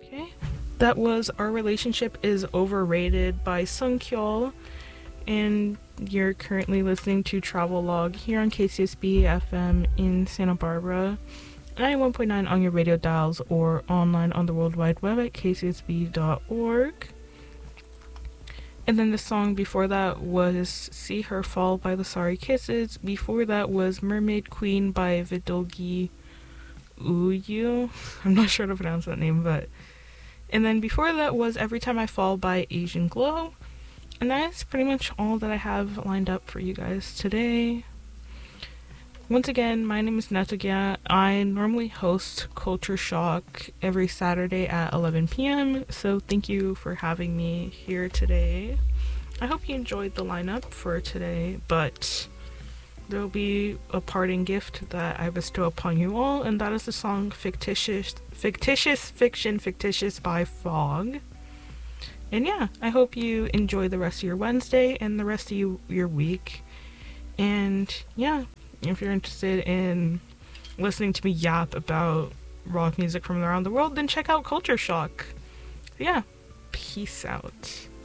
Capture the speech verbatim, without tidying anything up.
Okay, that was Our Relationship is Overrated by Sung Kyul, and you're currently listening to Travel Log here on K C S B F M in Santa Barbara, ninety-one point nine on your radio dials or online on the World Wide Web at k c s b dot org. And then the song before that was See Her Fall by the Sorry Kisses. Before that was Mermaid Queen by Vidolgi Uyu. I'm not sure how to pronounce that name, but... And then before that was Every Time I Fall by Asian Glow. And that's pretty much all that I have lined up for you guys today. Once again, my name is Netugya. I normally host Culture Shock every Saturday at eleven p.m. So thank you for having me here today. I hope you enjoyed the lineup for today, but there will be a parting gift that I bestow upon you all, and that is the song Fictitious, Fictitious Fiction Fictitious by Fog. And yeah, I hope you enjoy the rest of your Wednesday and the rest of you, your week. And yeah, if you're interested in listening to me yap about rock music from around the world, then check out Culture Shock. Yeah, peace out.